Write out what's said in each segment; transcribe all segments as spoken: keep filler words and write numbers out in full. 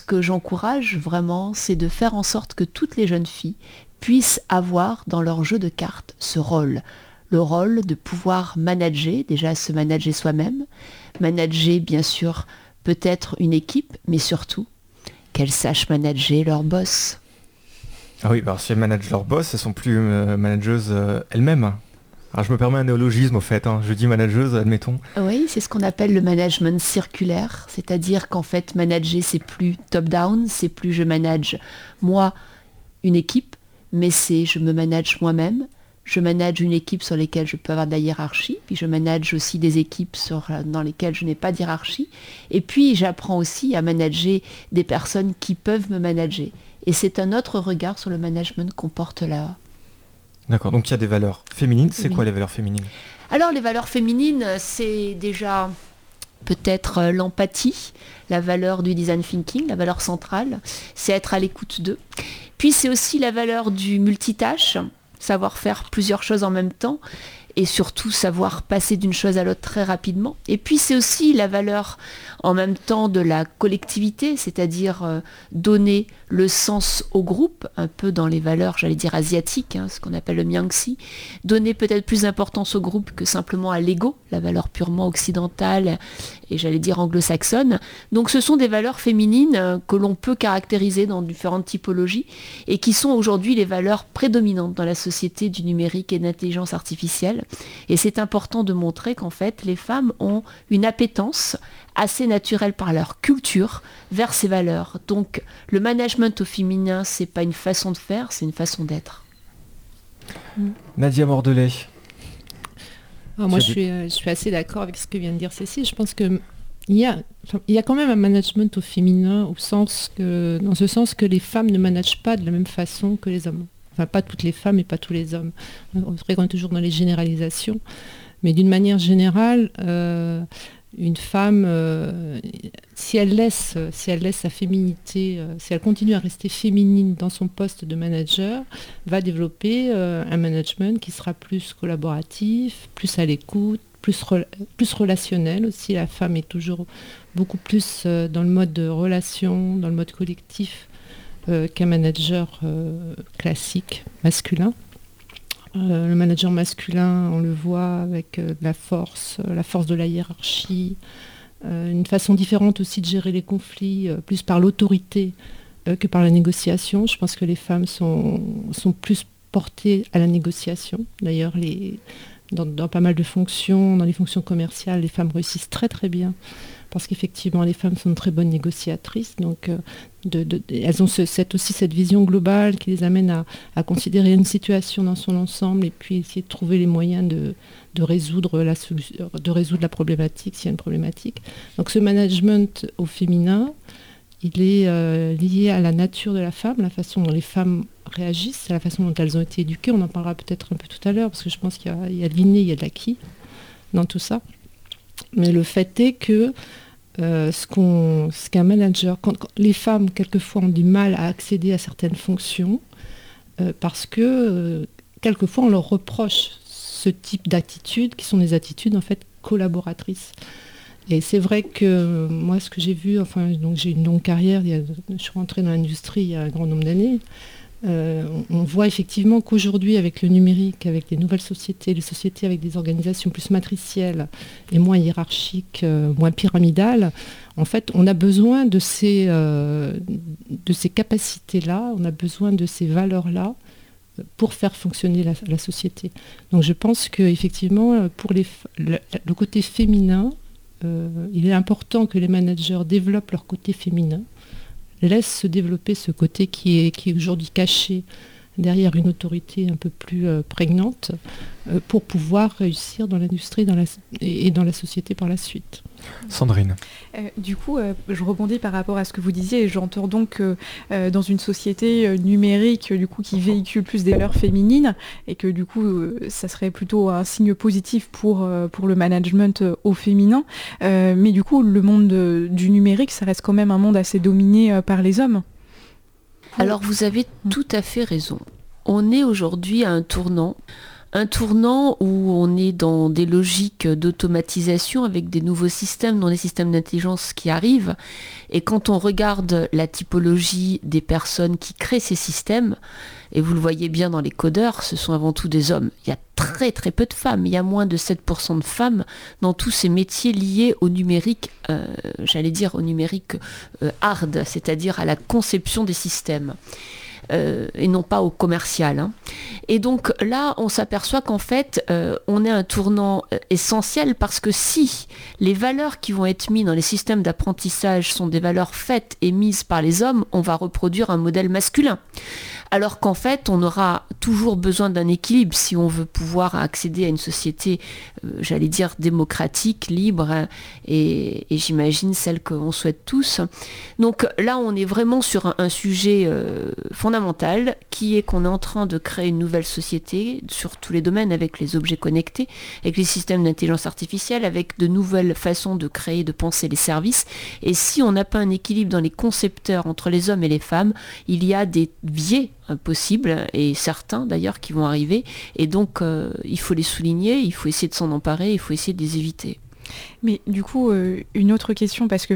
que j'encourage vraiment, c'est de faire en sorte que toutes les jeunes filles puissent avoir dans leur jeu de cartes ce rôle. Le rôle de pouvoir manager, déjà se manager soi-même, manager bien sûr peut-être une équipe, mais surtout qu'elles sachent manager leur boss. Ah oui, alors si elles managent leur boss, elles sont plus euh, manageuses euh, elles-mêmes. Alors je me permets un néologisme au fait, hein. Je dis manageuse, admettons. Oui, c'est ce qu'on appelle le management circulaire, c'est-à-dire qu'en fait manager c'est plus top-down, c'est plus je manage moi une équipe, mais c'est je me manage moi-même, je manage une équipe sur laquelle je peux avoir de la hiérarchie, puis je manage aussi des équipes sur, dans lesquelles je n'ai pas de hiérarchie, et puis j'apprends aussi à manager des personnes qui peuvent me manager. Et c'est un autre regard sur le management qu'on porte là. D'accord, donc il y a des valeurs féminines. C'est Oui. quoi les valeurs féminines ? Alors les valeurs féminines, c'est déjà peut-être euh, l'empathie, la valeur du design thinking, la valeur centrale, c'est être à l'écoute d'eux. Puis c'est aussi la valeur du multitâche, savoir faire plusieurs choses en même temps et surtout savoir passer d'une chose à l'autre très rapidement. Et puis c'est aussi la valeur en même temps de la collectivité, c'est-à-dire euh, donner le sens au groupe, un peu dans les valeurs, j'allais dire asiatiques, hein, ce qu'on appelle le Miangxi, donner peut-être plus d'importance au groupe que simplement à l'ego, la valeur purement occidentale et j'allais dire anglo-saxonne. Donc ce sont des valeurs féminines euh, que l'on peut caractériser dans différentes typologies et qui sont aujourd'hui les valeurs prédominantes dans la société du numérique et de l'intelligence artificielle. Et c'est important de montrer qu'en fait, les femmes ont une appétence assez naturelle par leur culture vers ces valeurs. Donc, le management au féminin, c'est pas une façon de faire, c'est une façon d'être. Nadia Mordelet. Alors moi, je suis, euh, je suis assez d'accord avec ce que vient de dire Cécile. Je pense que il y a, enfin, il y a quand même un management au féminin, au sens que, dans ce sens que les femmes ne managent pas de la même façon que les hommes. Enfin, pas toutes les femmes et pas tous les hommes. C'est vrai qu'on est toujours dans les généralisations, mais d'une manière générale, euh, une femme, euh, si elle laisse, si elle laisse sa féminité, euh, si elle continue à rester féminine dans son poste de manager, va développer euh, un management qui sera plus collaboratif, plus à l'écoute, plus, re- plus relationnel aussi. La femme est toujours beaucoup plus euh, dans le mode de relation, dans le mode collectif euh, qu'un manager euh, classique, masculin. Euh, le manager masculin, on le voit avec euh, la force, euh, la force de la hiérarchie, euh, une façon différente aussi de gérer les conflits, euh, plus par l'autorité euh, que par la négociation. Je pense que les femmes sont, sont plus portées à la négociation. D'ailleurs, les, dans, dans pas mal de fonctions, dans les fonctions commerciales, les femmes réussissent très très bien. Parce qu'effectivement, les femmes sont de très bonnes négociatrices. Donc, euh, de, de, elles ont ce, cette, aussi cette vision globale qui les amène à, à considérer une situation dans son ensemble et puis essayer de trouver les moyens de, de, résoudre, la solution, de résoudre la problématique s'il y a une problématique. Donc, ce management au féminin, il est euh, lié à la nature de la femme, la façon dont les femmes réagissent, à la façon dont elles ont été éduquées. On en parlera peut-être un peu tout à l'heure parce que je pense qu'il y a, il y a de l'inné, il y a de l'acquis dans tout ça. Mais le fait est que euh, ce, qu'on, ce qu'un manager, quand, quand les femmes quelquefois ont du mal à accéder à certaines fonctions, euh, parce que euh, quelquefois on leur reproche ce type d'attitudes qui sont des attitudes en fait collaboratrices. Et c'est vrai que euh, moi ce que j'ai vu, enfin donc j'ai une longue carrière, il y a, je suis rentrée dans l'industrie il y a un grand nombre d'années. Euh, on voit effectivement qu'aujourd'hui, avec le numérique, avec les nouvelles sociétés, les sociétés avec des organisations plus matricielles et moins hiérarchiques, euh, moins pyramidales, en fait, on a besoin de ces, euh, de ces capacités-là, on a besoin de ces valeurs-là pour faire fonctionner la, la société. Donc je pense qu'effectivement, pour les, le, le côté féminin, euh, il est important que les managers développent leur côté féminin, laisse se développer ce côté qui est, qui est aujourd'hui caché derrière une autorité un peu plus euh, prégnante euh, pour pouvoir réussir dans l'industrie dans la, et, et dans la société par la suite. Sandrine. Euh, du coup, euh, je rebondis par rapport à ce que vous disiez et j'entends donc que euh, dans une société euh, numérique du coup, qui véhicule plus des valeurs féminines et que du coup, euh, ça serait plutôt un signe positif pour, euh, pour le management euh, au féminin. Euh, mais du coup, le monde de, du numérique, ça reste quand même un monde assez dominé euh, par les hommes. Alors vous avez tout à fait raison. On est aujourd'hui à un tournant un tournant où on est dans des logiques d'automatisation avec des nouveaux systèmes, dont des systèmes d'intelligence qui arrivent. Et quand on regarde la typologie des personnes qui créent ces systèmes, et vous le voyez bien dans les codeurs, ce sont avant tout des hommes. Il y a très très peu de femmes, il y a moins de sept pour cent de femmes dans tous ces métiers liés au numérique, euh, j'allais dire au numérique euh, hard, c'est-à-dire à la conception des systèmes. Euh, et non pas au commercial. Hein. Et donc là, on s'aperçoit qu'en fait, euh, on est à un tournant euh, essentiel parce que si les valeurs qui vont être mises dans les systèmes d'apprentissage sont des valeurs faites et mises par les hommes, on va reproduire un modèle masculin. Alors qu'en fait, on aura toujours besoin d'un équilibre si on veut pouvoir accéder à une société, euh, j'allais dire, démocratique, libre, hein, et, et j'imagine celle qu'on souhaite tous. Donc là, on est vraiment sur un, un sujet euh, fondamental, qui est qu'on est en train de créer une nouvelle société sur tous les domaines, avec les objets connectés, avec les systèmes d'intelligence artificielle, avec de nouvelles façons de créer, de penser les services. Et si on n'a pas un équilibre dans les concepteurs entre les hommes et les femmes, il y a des biais possibles, et certains d'ailleurs qui vont arriver, et donc euh, il faut les souligner, il faut essayer de s'en emparer, il faut essayer de les éviter. Mais du coup, euh, une autre question, parce que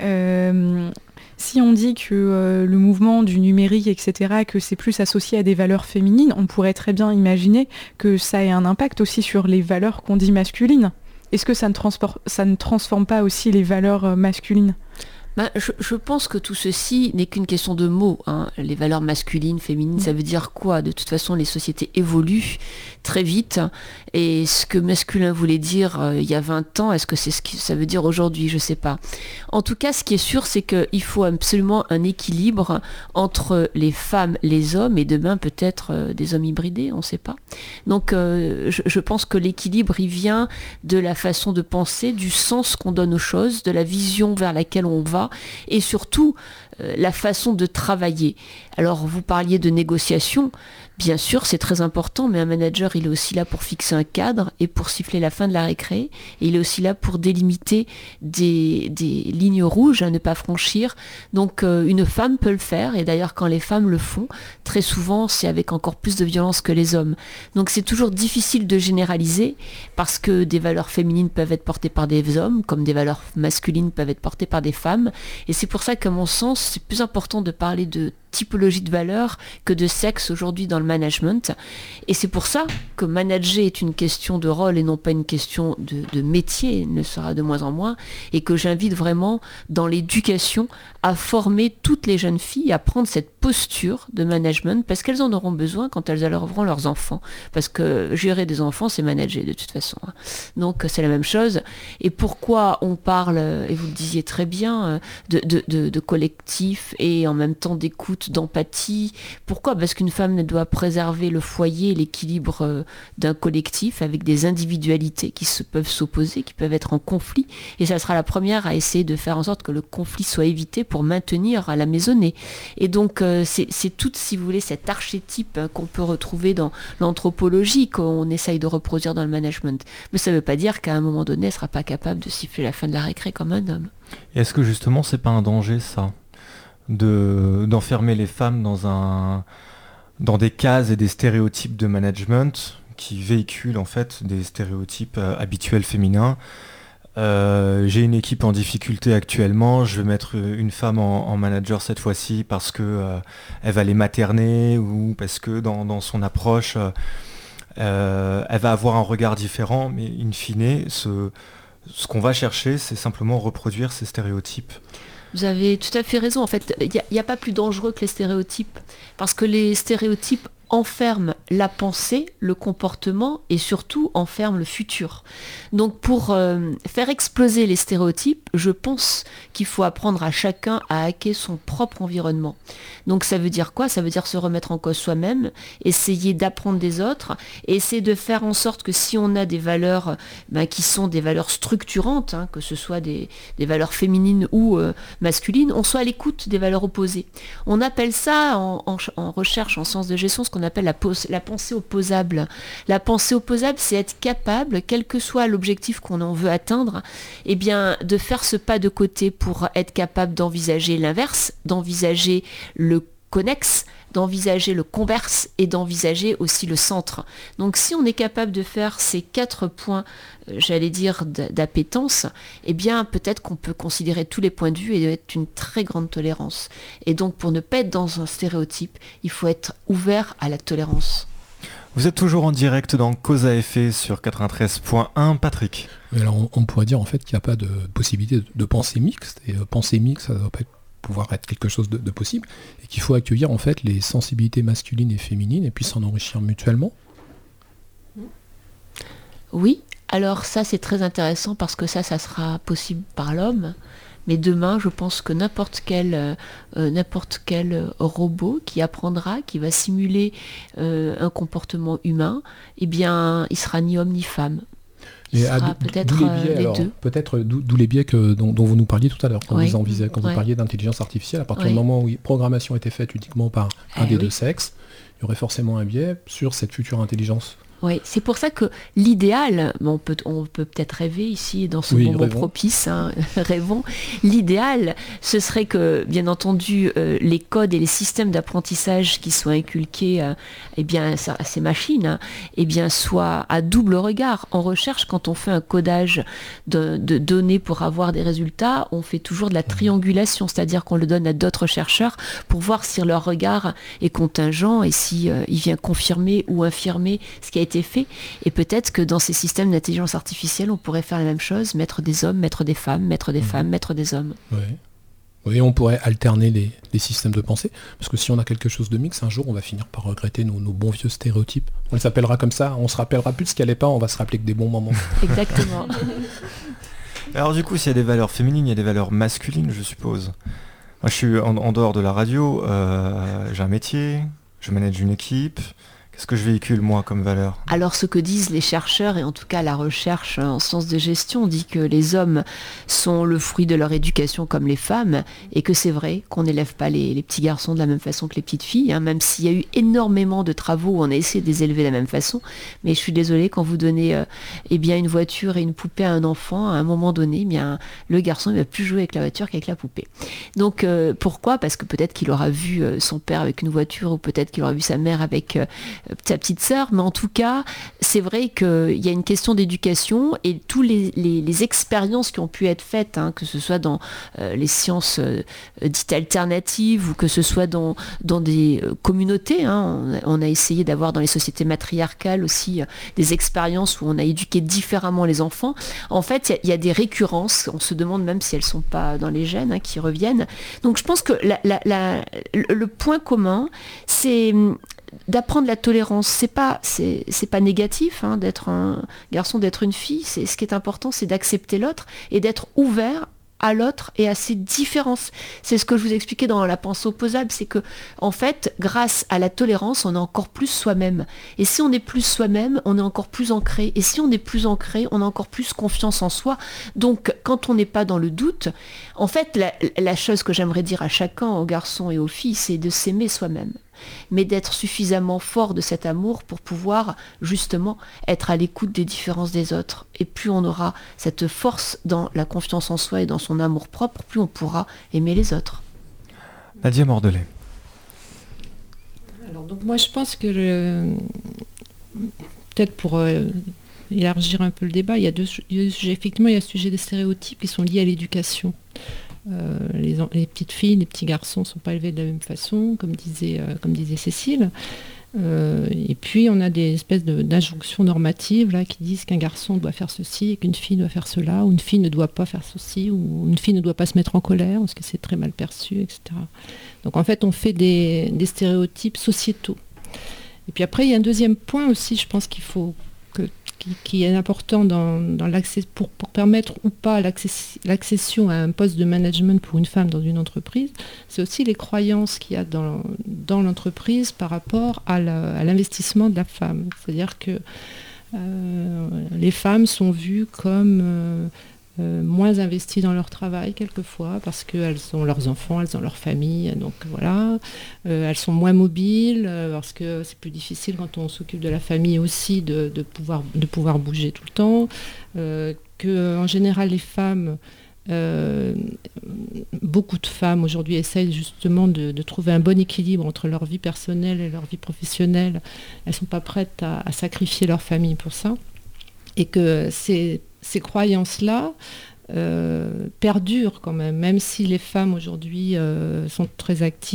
euh, si on dit que euh, le mouvement du numérique, et cetera, que c'est plus associé à des valeurs féminines, on pourrait très bien imaginer que ça ait un impact aussi sur les valeurs qu'on dit masculines. Est-ce que ça ne, transpor- ça ne transforme pas aussi les valeurs euh, masculines ? Ben, je, je pense que tout ceci n'est qu'une question de mots. Hein. Les valeurs masculines, féminines, ça veut dire quoi ? De toute façon, les sociétés évoluent très vite. Et ce que masculin voulait dire euh, il y a vingt ans, est-ce que c'est ce que ça veut dire aujourd'hui ? Je ne sais pas. En tout cas, ce qui est sûr, c'est qu'il faut absolument un équilibre entre les femmes, les hommes, et demain peut-être euh, des hommes hybridés, on ne sait pas. Donc, euh, je, je pense que l'équilibre, il vient de la façon de penser, du sens qu'on donne aux choses, de la vision vers laquelle on va, et surtout euh, la façon de travailler. Alors vous parliez de négociation, bien sûr c'est très important, mais un manager il est aussi là pour fixer un cadre et pour siffler la fin de la récré, et il est aussi là pour délimiter des, des lignes rouges à ne pas franchir. Donc euh, une femme peut le faire, et d'ailleurs quand les femmes le font, très souvent c'est avec encore plus de violence que les hommes. Donc c'est toujours difficile de généraliser, parce que des valeurs féminines peuvent être portées par des hommes, comme des valeurs masculines peuvent être portées par des femmes, et c'est pour ça qu'à mon sens c'est plus important de parler de typologie de valeurs que de sexe aujourd'hui dans le management. Et c'est pour ça que manager est une question de rôle et non pas une question de, de métier, il ne sera de moins en moins, et que j'invite vraiment dans l'éducation à former toutes les jeunes filles à prendre cette posture de management, parce qu'elles en auront besoin quand elles élèveront leurs enfants, parce que gérer des enfants c'est manager de toute façon, donc c'est la même chose. Et pourquoi on parle, et vous le disiez très bien, de, de, de, de collectif et en même temps d'écoute, d'empathie. Pourquoi ? Parce qu'une femme doit préserver le foyer, l'équilibre d'un collectif avec des individualités qui se peuvent s'opposer, qui peuvent être en conflit, et ça sera la première à essayer de faire en sorte que le conflit soit évité pour maintenir à la maisonnée. Et donc c'est, c'est tout, si vous voulez, cet archétype qu'on peut retrouver dans l'anthropologie qu'on essaye de reproduire dans le management. Mais ça ne veut pas dire qu'à un moment donné, elle ne sera pas capable de siffler la fin de la récré comme un homme. Et est-ce que justement c'est pas un danger ça ? De, d'enfermer les femmes dans, un, dans des cases et des stéréotypes de management qui véhiculent en fait des stéréotypes euh, habituels féminins. Euh, j'ai une équipe en difficulté actuellement, je vais mettre une femme en, en manager cette fois-ci parce que euh, elle va les materner, ou parce que dans, dans son approche euh, elle va avoir un regard différent, mais in fine ce, ce qu'on va chercher c'est simplement reproduire ces stéréotypes. Vous avez tout à fait raison. En fait, il n'y a, a pas plus dangereux que les stéréotypes. Parce que les stéréotypes enferment la pensée, le comportement, et surtout enferment le futur. Donc pour euh, faire exploser les stéréotypes, je pense qu'il faut apprendre à chacun à hacker son propre environnement. Donc ça veut dire quoi ? Ça veut dire se remettre en cause soi-même, essayer d'apprendre des autres, et essayer de faire en sorte que si on a des valeurs ben, qui sont des valeurs structurantes, hein, que ce soit des, des valeurs féminines ou euh, masculines, on soit à l'écoute des valeurs opposées. On appelle ça en, en, en recherche, en sciences de gestion, ce qu'on appelle la, pos- la pensée opposable. La pensée opposable, c'est être capable, quel que soit l'objectif qu'on en veut atteindre, eh bien, de faire ce pas de côté pour être capable d'envisager l'inverse, d'envisager le connexe, d'envisager le converse et d'envisager aussi le centre. Donc si on est capable de faire ces quatre points, euh, j'allais dire, d'appétence, eh bien peut-être qu'on peut considérer tous les points de vue et être une très grande tolérance. Et donc pour ne pas être dans un stéréotype, il faut être ouvert à la tolérance. Vous êtes toujours en direct dans Cause à effet sur quatre-vingt-treize point un, Patrick. Alors on, on pourrait dire en fait qu'il n'y a pas de possibilité de, de pensée mixte, et euh, pensée mixte, ça doit pas être pouvoir être quelque chose de, de possible, et qu'il faut accueillir en fait les sensibilités masculines et féminines et puis s'en enrichir mutuellement. Oui, alors ça c'est très intéressant parce que ça, ça sera possible par l'homme, mais demain je pense que n'importe quel, euh, n'importe quel robot qui apprendra, qui va simuler euh, un comportement humain, eh bien il sera ni homme ni femme. Et à, peut-être les, biais, les alors, deux. Peut-être d'où, d'où les biais que, dont, dont vous nous parliez tout à l'heure, quand, oui. vous, envisagez, quand oui. vous parliez d'intelligence artificielle, à partir oui. du moment où la programmation était faite uniquement par un eh des oui. deux sexes, il y aurait forcément un biais sur cette future intelligence. Oui, c'est pour ça que l'idéal, on peut, on peut peut-être rêver ici dans ce oui, moment rêvons. propice, hein, rêvons, l'idéal, ce serait que, bien entendu, euh, les codes et les systèmes d'apprentissage qui soient inculqués euh, eh bien, à ces machines hein, eh bien, soient à double regard. En recherche, quand on fait un codage de, de données pour avoir des résultats, on fait toujours de la triangulation, c'est-à-dire qu'on le donne à d'autres chercheurs pour voir si leur regard est contingent et si euh, il vient confirmer ou infirmer ce qui a été fait, et peut-être que dans ces systèmes d'intelligence artificielle on pourrait faire la même chose, mettre des hommes, mettre des femmes, mettre des mmh. femmes, mettre des hommes. Oui. Oui, on pourrait alterner les, les systèmes de pensée, parce que si on a quelque chose de mix, un jour on va finir par regretter nos, nos bons vieux stéréotypes. On les appellera comme ça, on se rappellera plus de ce qu'il n'y allait pas, on va se rappeler que des bons moments. Exactement. Alors du coup, s'il y a des valeurs féminines, il y a des valeurs masculines, je suppose. Moi je suis en, en dehors de la radio, euh, j'ai un métier, je manage une équipe. Qu'est-ce que je véhicule, moi, comme valeur ? Alors, ce que disent les chercheurs, et en tout cas la recherche en sciences de gestion, dit que les hommes sont le fruit de leur éducation comme les femmes, et que c'est vrai qu'on n'élève pas les, les petits garçons de la même façon que les petites filles, hein, même s'il y a eu énormément de travaux où on a essayé de les élever de la même façon. Mais je suis désolée, quand vous donnez euh, eh bien, une voiture et une poupée à un enfant, à un moment donné, eh bien, le garçon ne va plus jouer avec la voiture qu'avec la poupée. Donc, euh, pourquoi ? Parce que peut-être qu'il aura vu euh, son père avec une voiture, ou peut-être qu'il aura vu sa mère avec... Euh, sa petite sœur, mais en tout cas, c'est vrai qu'il y a une question d'éducation et toutes les, les, les expériences qui ont pu être faites, hein, que ce soit dans euh, les sciences euh, dites alternatives ou que ce soit dans, dans des euh, communautés, hein, on, on a essayé d'avoir dans les sociétés matriarcales aussi euh, des expériences où on a éduqué différemment les enfants. En fait, il y, y a des récurrences, on se demande même si elles ne sont pas dans les gènes, hein, qui reviennent. Donc je pense que la, la, la, le point commun, c'est d'apprendre la tolérance. C'est pas, c'est, c'est pas négatif hein, d'être un garçon, d'être une fille. C'est, ce qui est important, c'est d'accepter l'autre et d'être ouvert à l'autre et à ses différences. C'est ce que je vous expliquais dans la pensée opposable, c'est que, en fait, grâce à la tolérance, on est encore plus soi-même. Et si on est plus soi-même, on est encore plus ancré. Et si on est plus ancré, on a encore plus confiance en soi. Donc, quand on n'est pas dans le doute, en fait, la, la chose que j'aimerais dire à chacun, aux garçons et aux filles, c'est de s'aimer soi-même, mais d'être suffisamment fort de cet amour pour pouvoir justement être à l'écoute des différences des autres. Et plus on aura cette force dans la confiance en soi et dans son amour propre, plus on pourra aimer les autres. Nadia Mordelet. Alors donc moi je pense que le... peut-être pour euh, élargir un peu le débat, il y a deux sujets. Effectivement, il y a le sujet des stéréotypes qui sont liés à l'éducation. Euh, les, les petites filles, les petits garçons ne sont pas élevés de la même façon, comme disait, euh, comme disait Cécile. Euh, et puis on a des espèces de, d'injonctions normatives là, qui disent qu'un garçon doit faire ceci et qu'une fille doit faire cela, ou une fille ne doit pas faire ceci, ou une fille ne doit pas se mettre en colère parce que c'est très mal perçu, et cetera. Donc en fait on fait des, des stéréotypes sociétaux. Et puis après il y a un deuxième point aussi, je pense qu'il faut que Qui, qui est important dans, dans l'accès, pour, pour permettre ou pas l'access, l'accession à un poste de management pour une femme dans une entreprise, c'est aussi les croyances qu'il y a dans, dans l'entreprise par rapport à, la, à l'investissement de la femme. C'est-à-dire que euh, les femmes sont vues comme euh, euh, moins investies dans leur travail quelquefois, parce qu'elles ont leurs enfants, elles ont leur famille, donc voilà. Euh, elles sont moins mobiles, euh, parce que c'est plus difficile quand on s'occupe de la famille aussi de, de, pouvoir, de pouvoir bouger tout le temps. Euh, que, en général, les femmes Euh, beaucoup de femmes aujourd'hui essayent justement de, de trouver un bon équilibre entre leur vie personnelle et leur vie professionnelle. Elles ne sont pas prêtes à, à sacrifier leur famille pour ça. Et que ces, ces croyances-là euh, perdurent quand même, même si les femmes aujourd'hui euh, sont très actives